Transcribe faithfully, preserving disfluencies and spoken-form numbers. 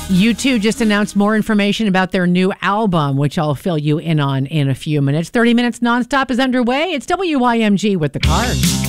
U two just announced more information about their new album, which I'll fill you in on in a few minutes. thirty minutes nonstop is underway. It's W Y M G with the Cars.